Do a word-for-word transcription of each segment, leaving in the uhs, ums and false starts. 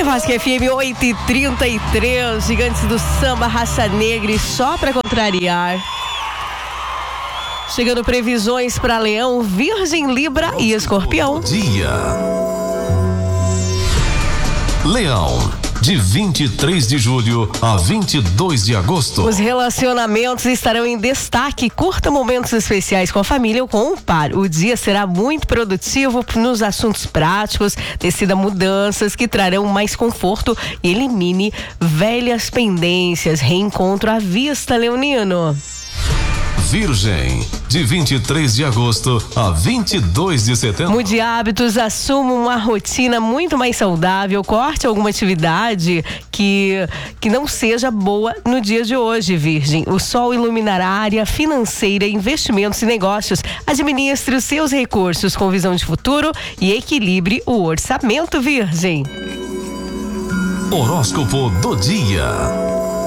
Nevasca F M oito e trinta e três, gigantes do samba, raça negra, e só pra contrariar. Chegando previsões para Leão, Virgem, Libra e Escorpião. Dia. Leão, de vinte e três de julho a vinte e dois de agosto. Os relacionamentos estarão em destaque. Curta momentos especiais com a família ou com o par. O dia será muito produtivo nos assuntos práticos. Decida mudanças que trarão mais conforto e elimine velhas pendências. Reencontro à vista, leonino. Virgem, de vinte e três de agosto a vinte e dois de setembro. Mude hábitos, assuma uma rotina muito mais saudável, corte alguma atividade que, que não seja boa no dia de hoje, Virgem. O sol iluminará a área financeira, investimentos e negócios. Administre os seus recursos com visão de futuro e equilibre o orçamento, Virgem. Horóscopo do dia.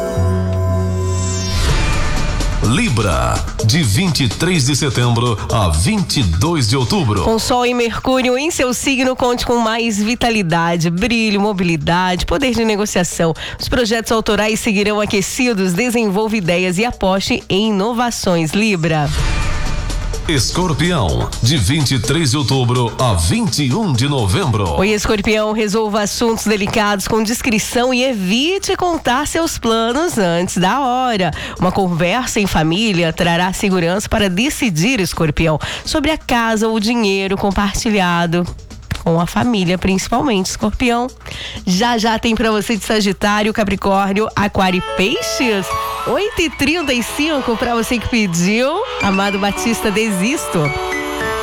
Libra, de vinte e três de setembro a vinte e dois de outubro. Com Sol e Mercúrio em seu signo, conte com mais vitalidade, brilho, mobilidade, poder de negociação. Os projetos autorais seguirão aquecidos. Desenvolva ideias e aposte em inovações, Libra. Escorpião, de vinte e três de outubro a vinte e um de novembro. Oi, Escorpião, resolva assuntos delicados com discrição e evite contar seus planos antes da hora. Uma conversa em família trará segurança para decidir, Escorpião, sobre a casa ou dinheiro compartilhado. Com a família, principalmente, Escorpião. Já já tem pra você de Sagitário, Capricórnio, Aquário e Peixes. oito e trinta e cinco pra você que pediu. Amado Batista, Desisto.